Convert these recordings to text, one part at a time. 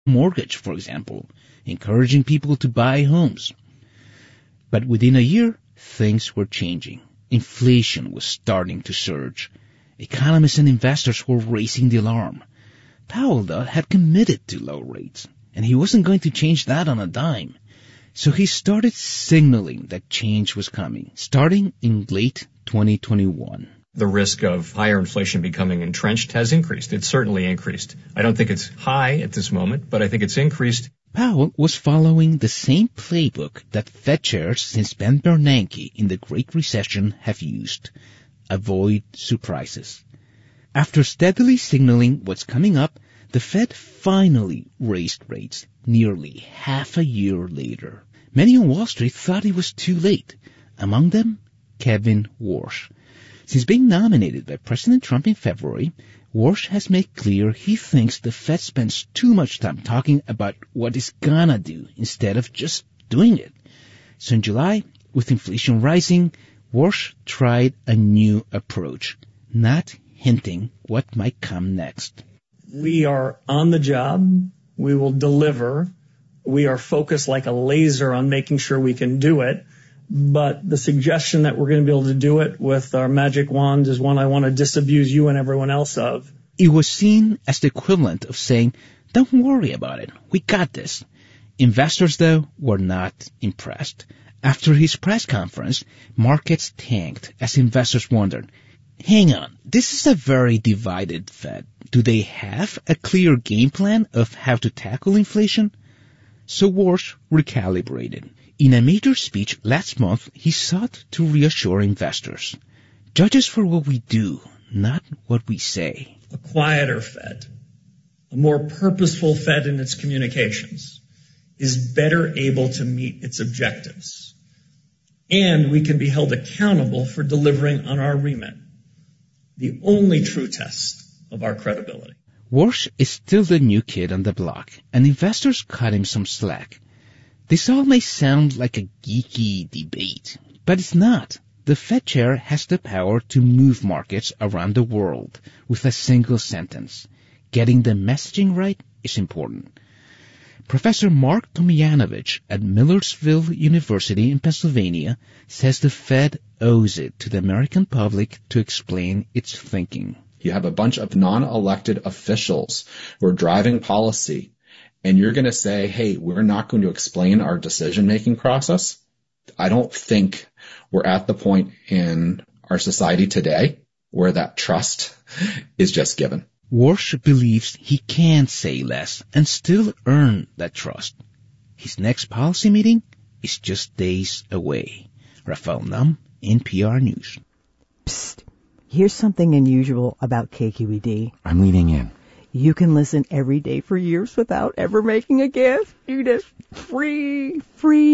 mortgage, for example, encouraging people to buy homes. But within a year, things were changing. Inflation was starting to surge. Economists and investors were raising the alarm. Powell, though, had committed to low rates, and he wasn't going to change that on a dime. So he started signaling that change was coming, starting in late 2021. The risk of higher inflation becoming entrenched has increased. It's certainly increased. I don't think it's high at this moment, but I think it's increased. Powell was following the same playbook that Fed chairs since Ben Bernanke in the Great Recession have used. Avoid surprises. After steadily signaling what's coming up, the Fed finally raised rates nearly half a year later. Many on Wall Street thought it was too late. Among them, Kevin Warsh. Since being nominated by President Trump in February, Warsh has made clear he thinks the Fed spends too much time talking about what it's gonna do instead of just doing it. So in July, with inflation rising, Warsh tried a new approach, not hinting what might come next. We are on the job. We will deliver. We are focused like a laser on making sure we can do it. But the suggestion that we're going to be able to do it with our magic wand is one I want to disabuse you and everyone else of. It was seen as the equivalent of saying, don't worry about it, we got this. Investors, though, were not impressed. After his press conference, markets tanked as investors wondered, hang on, this is a very divided Fed. Do they have a clear game plan of how to tackle inflation? So Warsh recalibrated. In a major speech last month, he sought to reassure investors. Judge us for what we do, not what we say. A quieter Fed, a more purposeful Fed in its communications, is better able to meet its objectives. And we can be held accountable for delivering on our remit, the only true test of our credibility. Warsh is still the new kid on the block, and investors cut him some slack. This all may sound like a geeky debate, but it's not. The Fed chair has the power to move markets around the world with a single sentence. Getting the messaging right is important. Professor Mark Tomjanovich at Millersville University in Pennsylvania says the Fed owes it to the American public to explain its thinking. You have a bunch of non-elected officials who are driving policy, and you're going to say, hey, we're not going to explain our decision-making process? I don't think we're at the point in our society today where that trust is just given. Warsh believes he can say less and still earn that trust. His next policy meeting is just days away. Rafael Nam, NPR News. Psst. Here's something unusual about KQED. I'm leaning in. You can listen every day for years without ever making a gift. You just free.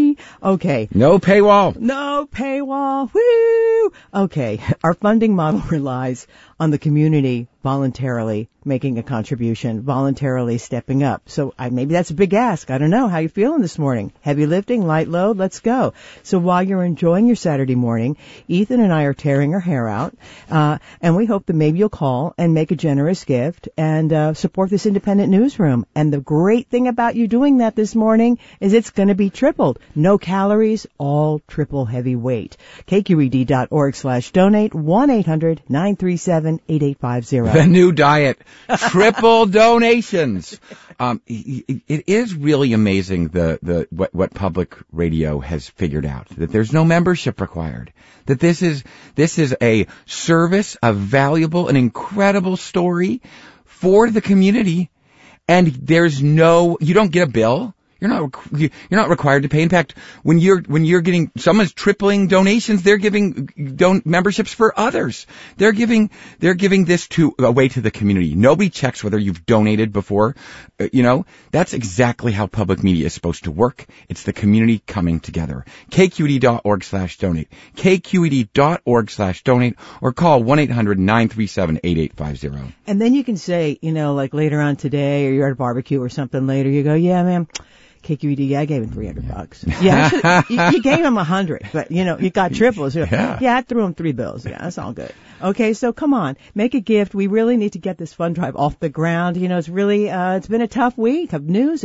Okay. No paywall. No paywall. Woo! Okay. Our funding model relies on the community voluntarily making a contribution, voluntarily stepping up. So maybe that's a big ask. I don't know. How you feeling this morning? Heavy lifting, light load? Let's go. So while you're enjoying your Saturday morning, Ethan and I are tearing our hair out, and we hope that maybe you'll call and make a generous gift and support this independent newsroom. And the great thing about you doing that this morning is it's going to be tripled. No calories, all triple heavyweight. KQED.org/donate, 1-800-937-8850. The new diet, triple donations. It is really amazing what public radio has figured out, that there's no membership required, that this is a service, a valuable, an incredible story for the community, and you don't get a bill. You're not required to pay. In fact, when you're getting, someone's tripling donations, they're giving memberships for others. They're giving this away to the community. Nobody checks whether you've donated before. That's exactly how public media is supposed to work. It's the community coming together. KQED.org/donate. KQED.org/donate, or call 1-800-937-8850. And then you can say, like later on today, or you're at a barbecue or something later, you go, yeah, man, KQED, I gave him $300. Yeah, you gave him 100, but you got triples. Yeah, I threw him 3 bills. Yeah, that's all good. Okay, so come on, make a gift. We really need to get this fund drive off the ground. It's really, it's been a tough week of news.